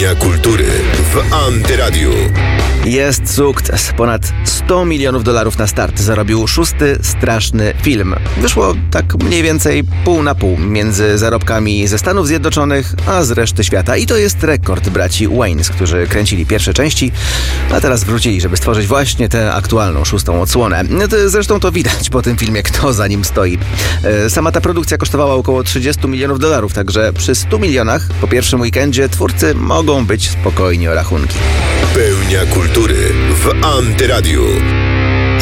Pełnia kultury w Antyradiu. Jest sukces. Ponad $100 milionów na start zarobił szósty straszny film. Wyszło tak mniej więcej pół na pół między zarobkami ze Stanów Zjednoczonych, a z reszty świata. I to jest rekord braci Wayans, którzy kręcili pierwsze części, a teraz wrócili, żeby stworzyć właśnie tę aktualną szóstą odsłonę. Zresztą to widać po tym filmie, kto za nim stoi. Sama ta produkcja kosztowała około $30 milionów, także przy 100 milionach po pierwszym weekendzie twórcy mogą być spokojni o rachunki. Pełnia kultury w Antyradiu.